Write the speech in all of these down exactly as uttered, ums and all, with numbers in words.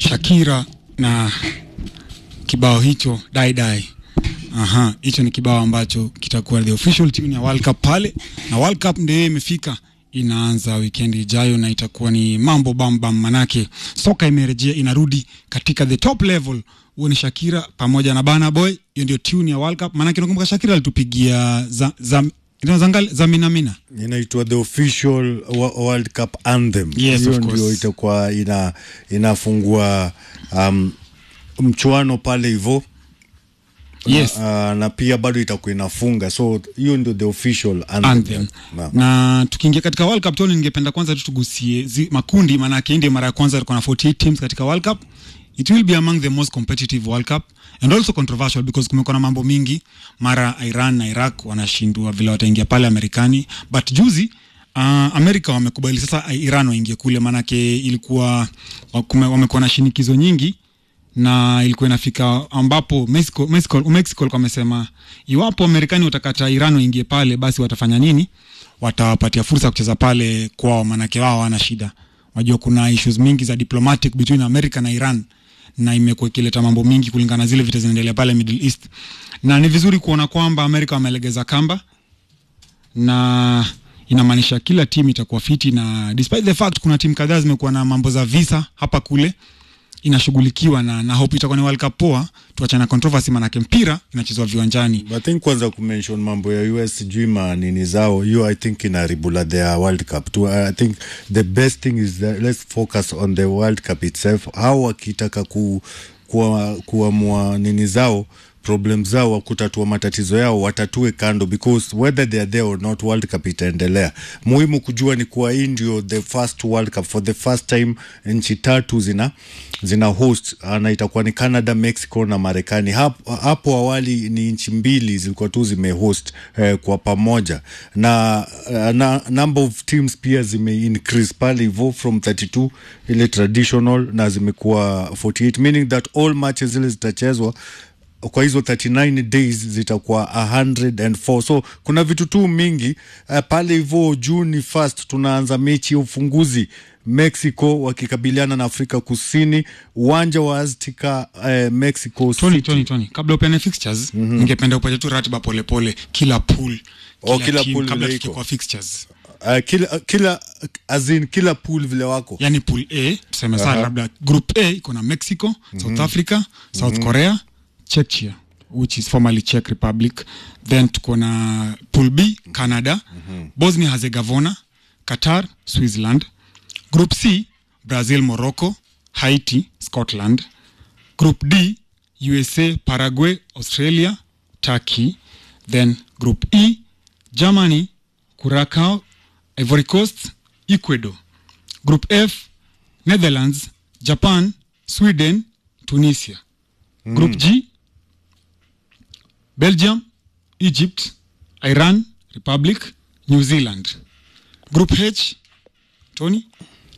Shakira na kibao hicho Die Die. Aha, hicho ni kibao ambacho kitakuwa the official tune ya World Cup pale, na World Cup ndio imefika, inaanza weekend ijayo na itakuwa ni mambo bam bam, manake soka imerejea, inarudi katika the top level. Huo ni Shakira pamoja na Burna Boy, hiyo ndio tune ya World Cup. Manake nakumbuka Shakira alitupigia za za Zangal za mina mina. Inaitwa the official World Cup anthem. Yes, hiyo ndio itakuwa ina inafungua um, mchuano pale hivyo. Yes. Na, uh, na pia bado itakuwa inafunga, so hiyo ndio the official anthem, anthem. Na, na tukiingia katika World Cup toni, ningependa kwanza tutugusie zi, makundi, maana yake ndio mara ya kwanza kuna forty-eight teams katika World Cup. It will be among the most competitive World Cup and also controversial because kumekuwa na mambo mingi, mara Iran na Iraq wanashindwa vile wataingia pale Amerikani, but juzi uh, Amerika wamekubali sasa Iran waingie kule, maana yake ilikuwa wamekuwa na shinikizo nyingi na ilikuwa inafika ambapo Mexico Mexico Mexico wamesema iwapo Amerikani watakata Iran waingie pale, basi watafanya nini? Watawapatia fursa kucheza pale kwao, manake wao wana shida. Unajua kuna issues mingi za diplomatic between America na Iran, na imekuwa ikileta mambo mingi kulingana na zile vita zinaendelea pale Middle East. Na ni vizuri kuona kwamba Amerika wamelegeza kamba, na inamaanisha kila timu itakuwa fiti, na despite the fact kuna timu kadhaa zimekuwa na mambo za visa hapa kule, inashughulikiwa na na hope itakuwa ni World Cup poa, tuachana controversy, manake mpira inachezwa viwanjani. I think kwanza kumention mambo ya U S juma nini zao, you I think inaribula their World Cup too. I think the best thing is that let's focus on the World Cup itself. How wakitaka ku kuamua kuwa nini zao, problem zao, kutatua matatizo yao, watatue kando, because whether they are there or not, World Cup itaendelea. Muhimu kujua ni kuwa ndio the first World Cup for the first time, nchi tatu zina zina host, na itakuwa ni Canada, Mexico na Marekani. Hapo, hapo awali ni nchi mbili zilikuwa tu zimehost eh, kwa pamoja, na, na number of teams pia zime increase pale hivyo from thirty-two ile traditional na zimekuwa forty-eight, meaning that all matches zile zitachezwa kwa hizo thirty-nine days zitakuwa one hundred four. So kuna vitu tu mingi uh, pale hivyo. June first tunaanza mechi ya ufunguzi, Mexico wakikabiliana na Afrika Kusini, uwanja wa Azteca, uh, Mexico City. Tony, Tony, Tony. Kabla upene fixtures, mm -hmm. ningependa upate tu ratiba pole pole kila pool, kila, oh, kila team, pool kabla tufike kwa fixtures. Uh, kila kila as in kila pool vile wako. Yani pool A, tuseme sana labda group A iko na Mexico, mm -hmm. South Africa, South mm -hmm. Korea, Czechia, which is formerly Czech Republic. Then tuko na pool B, Canada, mm-hmm. Bosnia Herzegovina, Qatar, Switzerland. Group C, Brazil, Morocco, Haiti, Scotland. Group D, U S A, Paraguay, Australia, Turkey. Then Group E, Germany, Curacao, Ivory Coast, Ecuador. Group F, Netherlands, Japan, Sweden, Tunisia. Mm. Group G, Belgium, Egypt, Iran, Republic, New Zealand. Group H, Tony?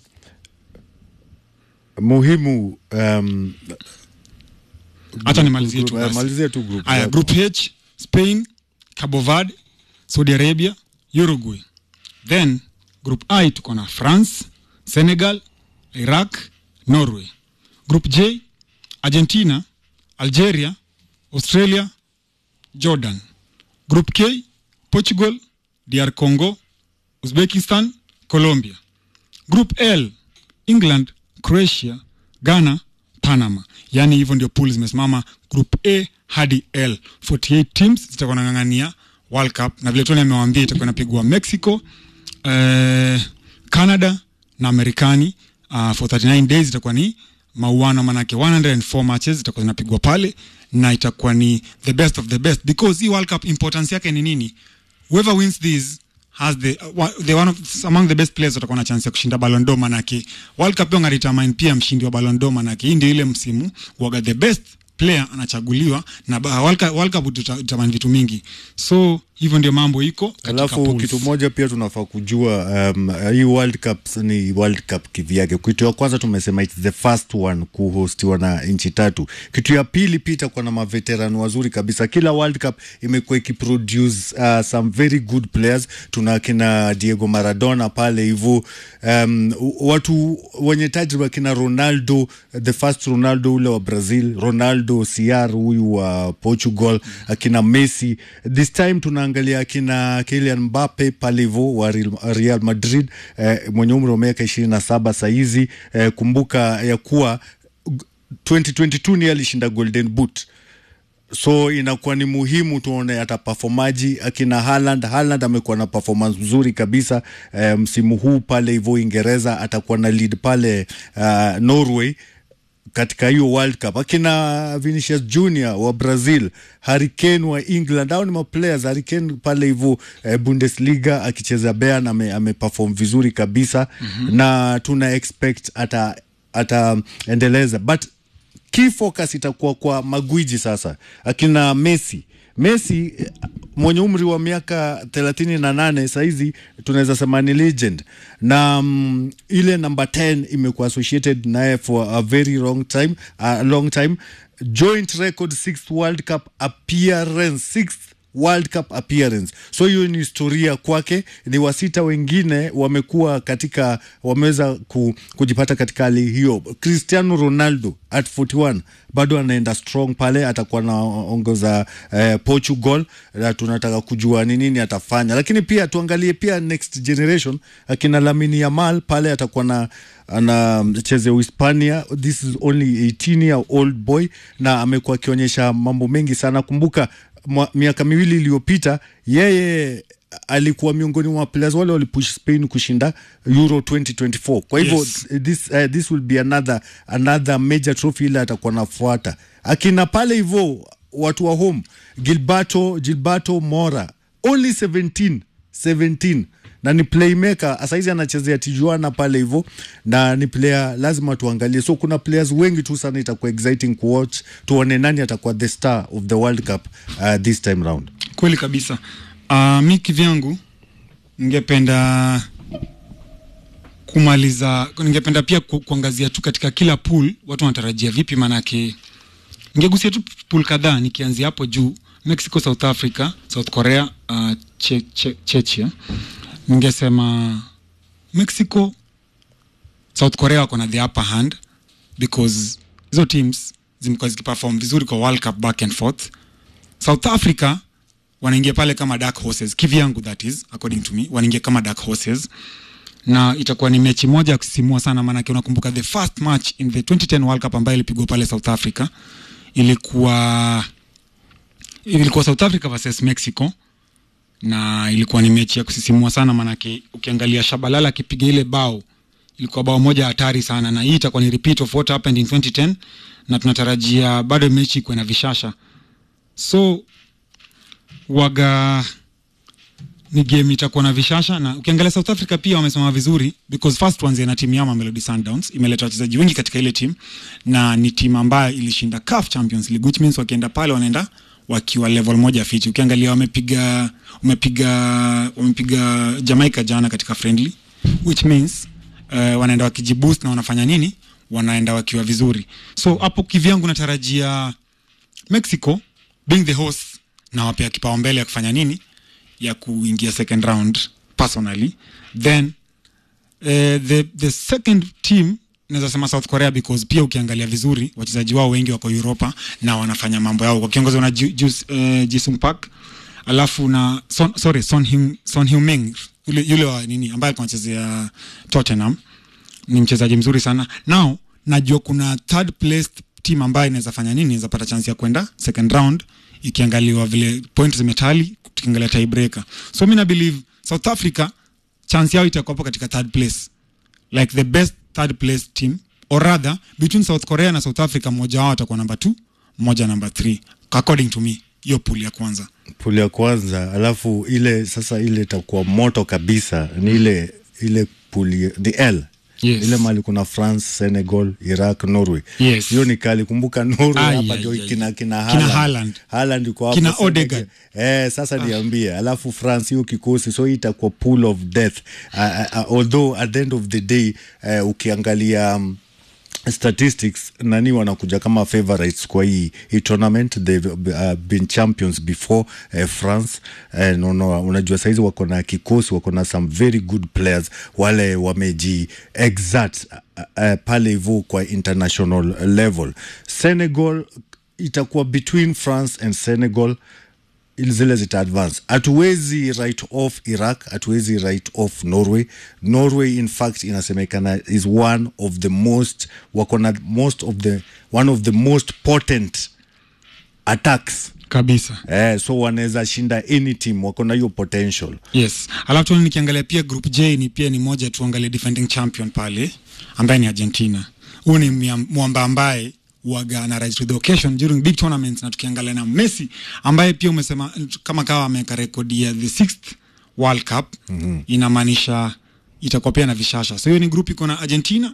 Muhimu um, hata nimalizie tu basi. Malizia tu group. Aya, Group H, Spain, Cabo Verde, Saudi Arabia, Uruguay. Then Group I tuko na France, Senegal, Iraq, Norway. Group J, Argentina, Algeria, Australia, Jordan. Group K, Portugal, D R Congo, Uzbekistan, Colombia. Group L, England, Croatia, Ghana, Panama. Yani hivyo ndio pools zimesimama Group A hadi L. forty-eight teams zitakuwa ngangania World Cup, na vile Tony amewaambia itakuwa inapigwa Mexico, eh, Canada na Marekani. Uh, for thirty-nine days itakuwa ni mauano, manake one hundred four matches zitakuwa zinapigwa pale, na itakuwa ni the best of the best, because hii World Cup importance yake ni nini? Whoever wins this has the uh, the one of among the best players watakuwa na chance ya kushinda Ballon d'Or, manake World Cup yonga determine pia mshindi wa Ballon d'Or, manake hii ndio ile msimu waga the best player anachaguliwa, na World Cup, World Cup determine vitu mingi. So hivyo ndio mambo iko katika alafu pools. Kitu moja pia tunafaa kujua um, hii World Cup ni World Cup kivyake. Kitu ya kwanza tumesema it's the first one kuhostiwa na nchi tatu. Kitu ya pili pia itakuwa na maveteran wazuri kabisa. Kila World Cup imekuwa ikiproduce uh, some very good players. Tuna kina Diego Maradona pale hivyo, um, watu wenye tajriba kina Ronaldo, the first Ronaldo ule wa Brazil, Ronaldo C R huyu wa Portugal, akina Messi. This time tunaangalia akina Kylian Mbappe pale hivyo wa Real Madrid, eh, mwenye umri wa miaka ishirini na saba saizi. Eh, kumbuka ya kuwa twenty twenty-two ni alishinda Golden Boot. So inakuwa ni muhimu tuone ataperformaji. Akina Haaland, Haaland amekuwa na performance nzuri kabisa eh, msimu huu pale hivyo Uingereza. Atakuwa na lead pale uh, Norway katika hiyo World Cup. Akina Vinicius Junior wa Brazil, Harry Kane wa England, hao ni ma players. Harry Kane pale hivyo eh, Bundesliga akicheza Bayern ame, ame perform vizuri kabisa. Mm-hmm. Na tuna expect ata ata endeleza, but key focus itakuwa kwa magwiji sasa. Akina Messi, Messi mwenye umri wa miaka thelathini na nane saizi tunaweza sema ni legend, na um, ile number ten imekuwa associated naye for a very long time, a long time. Joint record sixth World Cup appearance, sixth World Cup appearance. So hiyo ni historia kwake. Ni wasita wengine wamekuwa katika, wameweza ku, kujipata katika hali hiyo. Cristiano Ronaldo at forty-one bado anaenda strong pale, atakuwa na ongoza eh, Portugal, na tunataka kujua ni nini atafanya. Lakini pia tuangalie pia next generation, akina Lamine Yamal pale atakuwa na anachezea Hispania. This is only eighteen year old boy na amekuwa akionyesha mambo mengi sana. Kumbuka miaka miwili iliyopita yeye alikuwa miongoni mwa players wale walipush Spain kushinda Euro twenty twenty-four. Kwa hivyo yes, this uh, this will be another another major trophy ile atakuwa nafuata. Akina pale hivyo watu wa home, Gilberto Gilberto Mora, only seventeen seventeen, na ni playmaker. Asaizi anachezea Tijuana pale hivyo, na ni player lazima tuangalie. So kuna players wengi tu sana, itakuwa exciting kuwatch, tuone nani atakuwa the star of the World Cup uh, this time round. Kweli kabisa. Uh, mimi kivyangu ningependa kumaliza, ningependa pia ku, kuangazia tu katika kila pool watu wanatarajia vipi, manake ningegusia tu pool kadhaa nikianzia hapo juu: Mexico, South Africa, South Korea, uh, che, che, Chechia. Ningesema Mexico, South Korea wako na the upper hand because hizo teams zimekuwa zikiperform vizuri kwa World Cup back and forth. South Africa wanaingia pale kama dark horses, kivyangu that is, according to me, wanaingia kama dark horses, na itakuwa ni mechi moja ya kusisimua sana. Maana unakumbuka the first match in the twenty ten World Cup ambayo ilipigwa pale South Africa ilikuwa ilikuwa South Africa versus Mexico, na ilikuwa ni mechi ya kusisimua sana. Maana ukiangalia Shabalala akipiga ile bao, ilikuwa bao moja hatari sana, na hii itakuwa ni repeat of what happened in twenty ten, na tunatarajia bado mechi ikuwe na vishasha. So waga ni game itakuwa na vishasha, na ukiangalia South Africa pia wamesoma vizuri because first ones na timu ya Mamelodi Sundowns imeleta wachezaji wengi katika ile team, na ni timu ambayo ilishinda C A F Champions League, which means wakienda pale wanaenda wakiwa level moja fiti. Ukiangalia wamepiga wamepiga wamepiga Jamaica jana katika friendly, which means uh, wanaenda wakijiboost na wanafanya nini, wanaenda wakiwa vizuri. So hapo kivyangu natarajia Mexico being the host na wapea kipaumbele ya kufanya nini, ya kuingia second round personally. Then uh, the the second team naweza sema South Korea because pia ukiangalia vizuri wachezaji wao wengi wako Europa na wanafanya mambo yao kwa kiongozi na uh, Jisung Park, alafu na son, sorry Son Heung Son Heung-min yule yule wa nini ambaye anachezea Tottenham, ni mchezaji mzuri sana. Now najua kuna third placed team ambayo inaweza fanya nini, inaweza pata chance ya kwenda second round ikiangaliwa vile point zimetali, tukiangalia tie breaker. So mimi na believe South Africa chance yao itakuwa hapo katika third place, like the best third place team, or rather between South Korea na South Africa, mmoja wao atakuwa number two, mmoja number three according to me. Hiyo pool ya kwanza, pool ya kwanza. Alafu ile sasa ile itakuwa moto kabisa ni ile ile pool the L Yes. Ile mali kuna France, Senegal, Iraq, Norway. Yes. Hiyo ni kali. Kumbuka Norway Ay, hapa ay, ndio ay, kina ay. kina Kina Haaland. Haaland. Haaland yuko hapo. Kina Senegal. Odegaard. Eh, sasa niambie. Alafu France hiyo kikosi, so itakuwa pool of death. Uh, uh, although at the end of the day uh, ukiangalia um, statistics nani wanakuja kama favorites kwa hii, hii tournament. They've uh, been champions before uh, France and uh, no, unajua saizi wako na kikosi, wako na some very good players wale wameji exact uh, uh, pale hivyo kwa international level. Senegal itakuwa between France and Senegal, zile zita advance. Hatuwezi write off Iraq, hatuwezi write off Norway. Norway in fact inasemekana is one of the most wakona most of the one of the most potent attacks kabisa. Eh, so wanaweza shinda any team, wakona hiyo potential. Yes. Alafu nikiangalia pia group J ni pia ni moja, tuangalie defending champion pale ambaye ni Argentina. Huyu ni mwamba ambaye waga na rise to the occasion during big tournaments, na tukiangalia na Messi ambaye pia umesema kama kawa ameweka rekodi ya the sixth World Cup. Mm-hmm. Inamaanisha itakuwa pia na vishasha. So hiyo ni group iko na Argentina,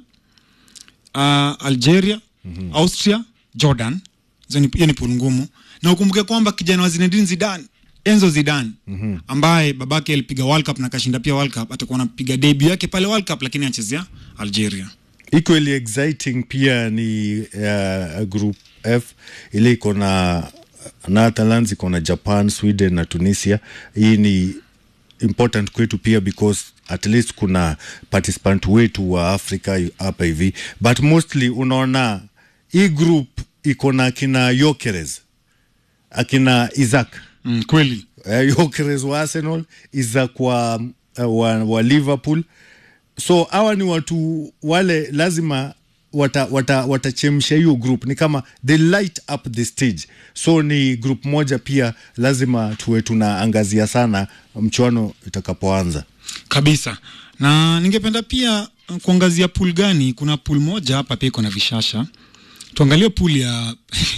uh, Algeria, mm-hmm. Austria, Jordan. So hiyo ni pool ngumu. Na ukumbuke kwamba kijana wa Zinedine Zidane, Enzo Zidane, mm-hmm. ambaye babake alipiga World Cup na kashinda pia World Cup, atakuwa anapiga debut yake pale World Cup, lakini anachezea Algeria. Equally exciting pia ni uh, group F ile iko na Netherlands, iko na Japan, Sweden na Tunisia. Hii ni important kwetu pia because at least kuna participant wetu wa Afrika hapa hivi, but mostly unaona hii group iko na kina Gyökeres, akina Isaac. Mm, kweli. Uh, Gyökeres wa Arsenal, Isaac wa, uh, wa, wa Liverpool. So hawa ni watu wale lazima wata wata watachemsha hiyo group, ni kama they light up the stage. So ni group moja pia lazima tuwe tunaangazia sana mchuano itakapoanza kabisa. Na ningependa pia kuangazia pool gani. Kuna pool moja hapa pia iko na vishasha. Tuangalie pool ya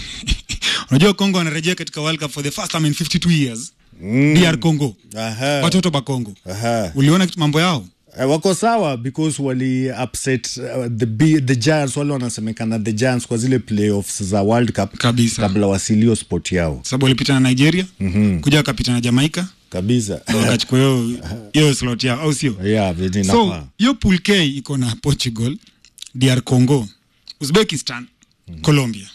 unajua Kongo wanarejea katika World Cup for the first time in fifty-two years. Mm. D R Congo. Aha. Watoto ba Kongo. Aha. Uliona mambo yao? Uh, wako sawa because wali upset uh, the B, the Giants, wale wanasemekana the Giants kwa zile playoffs za World Cup kabisa, kabla wasilio sport yao, sababu walipita na Nigeria, mm-hmm. kuja wakapita na Jamaica kabisa, wakachukua hiyo hiyo slot yao, au sio? Yeah, vile so, nafaa. Hiyo pool K iko na Portugal, D R Congo, Uzbekistan, mm-hmm. Colombia.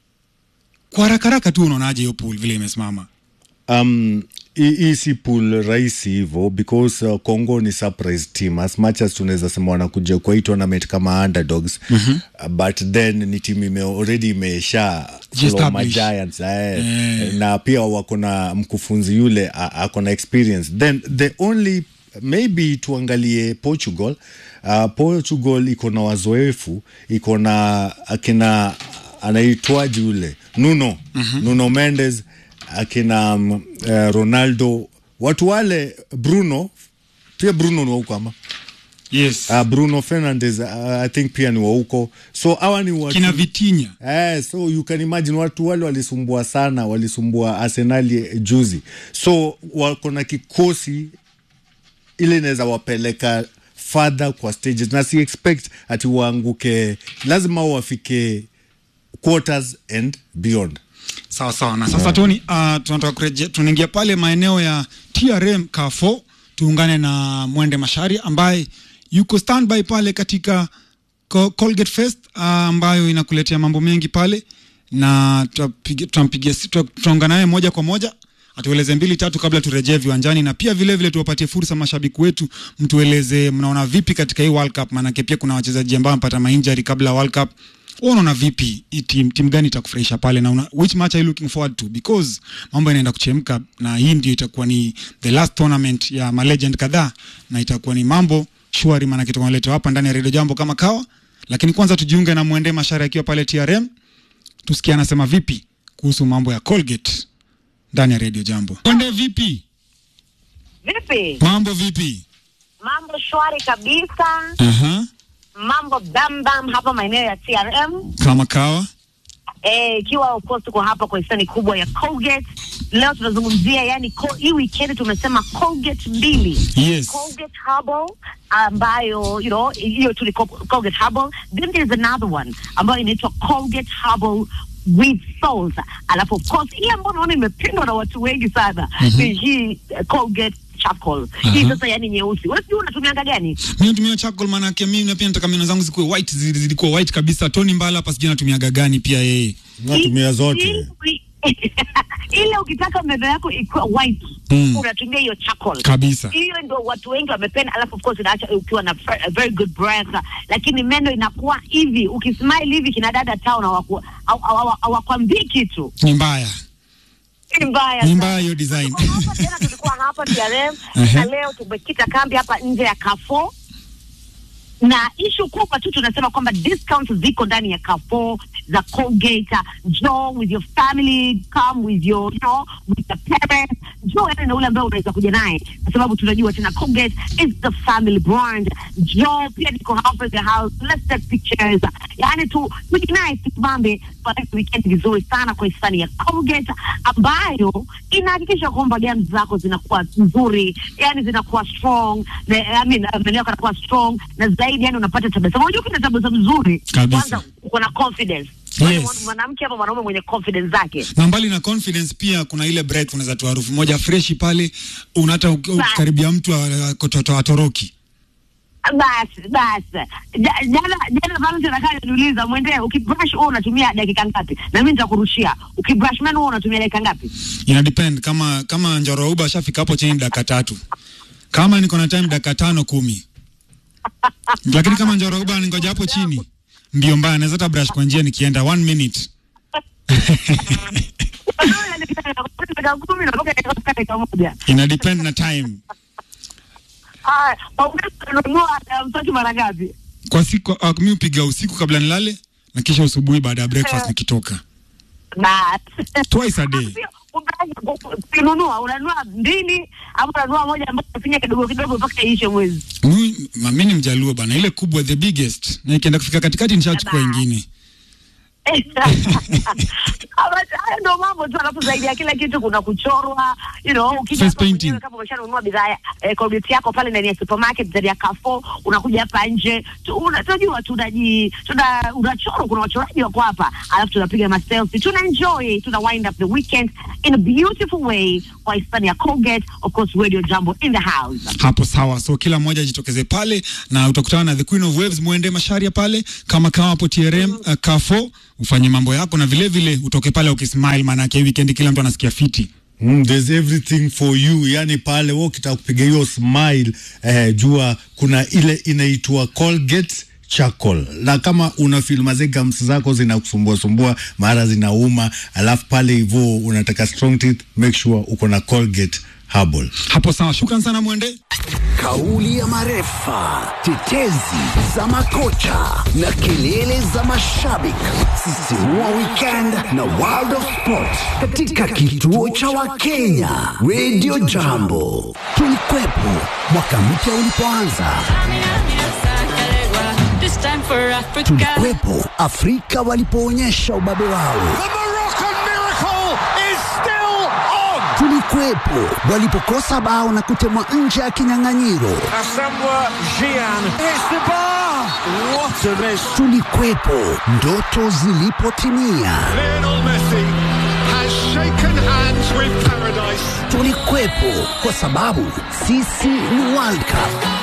Kwa haraka haraka tu unaonaje hiyo pool vile imesimama? Um hii si pool rahisi hivyo because uh, Congo ni surprise team as much as tunaweza sema wanakuja kwa hii tournament kama underdogs, mm-hmm. uh, but then ni team ime already imesha flow Giants eh, yeah. Na pia wako na mkufunzi yule ako na experience. Then the only maybe tuangalie Portugal. uh, Portugal iko na wazoefu, iko na akina anaitwaje yule Nuno, mm-hmm. Nuno Mendes, akina um, uh, Ronaldo, watu wale, Bruno pia, Bruno ni wa huko ama? Yes. Uh, Bruno Fernandes uh, I think pia ni wa huko. So hawa ni watu kina Vitinha. Eh, so you can imagine watu wale walisumbua sana, walisumbua Arsenal juzi. So wako na kikosi ile inaweza wapeleka further kwa stages, na si expect ati waanguke, lazima wafike quarters and beyond. Sawa sawa. Na sasa yeah. Tony, uh, tunataka kurejea, tunaingia pale maeneo ya T R M Carrefour, tuungane na Mwende Mashari ambaye yuko standby pale katika Colgate Fest, uh, ambayo inakuletea mambo mengi pale, na tutampigia tutaungana naye moja kwa moja atueleze mbili tatu kabla turejee viwanjani, na pia vile vile tuwapatie fursa mashabiki wetu, mtueleze mnaona vipi katika hii World Cup, maana pia kuna wachezaji ambao wamepata ma-injury kabla World Cup. Unaona vipi hii team team gani itakufurahisha pale, na una, which match are you looking forward to, because mambo yanaenda kuchemka na hii ndio itakuwa ni the last tournament ya ma legend kadhaa, na itakuwa ni mambo shwari, maana kitu tunaleta hapa ndani ya Radio Jambo kama kawa. Lakini kwanza tujiunge na Mwende Mashari akiwa pale T R M, tusikie anasema vipi kuhusu mambo ya Colgate ndani ya Radio Jambo. Mwende, vipi? Vipi? Mambo vipi? Mambo shwari kabisa. Aha. Uh-huh. Mambo bam bam hapa maeneo ya T R M kama kawa. Eh, ikiwa of course tuko hapa kwa hisani kubwa ya Colgate. leo tunazungumzia yani ko, hii weekend tumesema Colgate mbili. Yes. Colgate Herbal ambayo you know hiyo tu ni Colgate Herbal. Then there's another one ambayo inaitwa Colgate Herbal with salt. Alafu of course hii ambayo naona imependwa na watu wengi sana mm-hmm. ni hii uh, Colgate charcoal. Uh-huh. Hii sasa yani nyeusi. Wewe unajua unatumia gani? Mimi natumia charcoal maana yake mimi pia nataka meno zangu zikuwe white, zilikuwa white kabisa. Tony Mbala hapa sijui natumia gani pia yeye. Natumia zote. Ile ukitaka meno yako ikuwe white mm. unatumia hiyo charcoal kabisa. Hiyo ndio watu wengi wamependa. Alafu of course inaacha ukiwa na a very good breath, lakini meno inakuwa hivi ukismile hivi kina dada tao na wako hawakwambii kitu. Ni mbaya. Ni mbaya. Ni mbaya hiyo design. Hapa tena tulikuwa hapa T R M na leo tumekita kambi hapa nje ya Carrefour. Na issue kubwa tu tunasema kwamba discounts ziko ndani ya Carrefour za Colgate. Joe with your family, come with your, you know, with the parents. Joe yani na ule ambaye unaweza kuja naye kwa sababu tunajua tena Colgate is the family brand. Joe pia niko hapa the house, let's take pictures. Yani tu tujinae mambe kwa weekend vizuri sana kwa hisani ya Colgate ambayo inahakikisha kwamba gums zako zinakuwa nzuri, yani zinakuwa strong, na I mean meno yako yanakuwa strong na zaidi yani unapata tabasamu. Unajua kuna tabasamu nzuri kwanza uko na confidence. Yes. Mwanamke hapa mwanaume mwenye confidence zake. Na mbali na confidence pia kuna ile breath, unaweza toa harufu moja fresh pale unata ukaribia mtu kutotoa atoroki. Bas bas. Jana jana Valentine akaja niuliza mwende ukibrush wewe unatumia dakika ngapi? Na mimi nitakurushia. Ukibrush man wewe unatumia dakika ngapi? Ina depend kama kama Njoro Uba ashafika hapo chini dakika tatu. Kama niko na time dakika tano kumi. Lakini kama Njoro Uba ningoja hapo chini ndio mbaya, naweza hata brush kwa njia nikienda one minute. Ina depend na time. Ah, unanunua mtoto mara ngapi? Kwa siku uh, mimi upiga usiku kabla nilale na kisha usubuhi baada ya breakfast nikitoka. Bas. Twice a day. Unanunua, unanunua mbili au unanunua moja ambayo unafanya kidogo kidogo mpaka iishe mwezi. Mimi mimi ni Mjaluo bana, ile kubwa the biggest. Na ikienda kufika katikati nishachukua nyingine. Hayo ndio mambo tu, alafu zaidi ya kila kitu kuna kuchorwa, you know, ukija kama umeshanunua bidhaa eh, Colgate yako pale ndani ya supermarket ndani ya Carrefour, unakuja hapa nje unajua tunaji tuna unachoro, kuna wachoraji wako hapa, alafu tunapiga ma selfie, tuna enjoy, tuna wind up the weekend in a beautiful way kwa hisani ya Colgate, of course Radio Jambo in the house. Hapo sawa, so kila mmoja ajitokeze pale na utakutana na the Queen of Waves muende Masharia pale kama kama hapo T R M uh, Carrefour, ufanye mambo yako na vile vile utoke pale ukismile, maana yake weekend kila mtu anasikia fiti. Mm, there's everything for you. Yani pale wewe ukitaka kupiga hiyo smile eh, jua kuna ile inaitwa Colgate charcoal. Na kama una feel maze gums zako zinakusumbua sumbua, mara zinauma, alafu pale hivyo unataka strong teeth, make sure uko na Colgate Herbal. Hapo sawa, shukrani sana mwende. Kauli ya marefa, tetezi za makocha na kelele za mashabiki. Sisi huwa weekend na World of Sport katika kituo cha Wakenya Radio Jambo. Tulikwepo mwaka mpya ulipoanza. Tulikwepo Afrika walipoonyesha ubabe wao. Tulikuwepo walipokosa bao na kutemwa nje ya kinyang'anyiro. Asamoah Gyan hits the bar. What a miss. Tulikuwepo ndoto zilipotimia. Lionel Messi has shaken hands with paradise. Tulikuwepo kwa sababu sisi ni World Cup.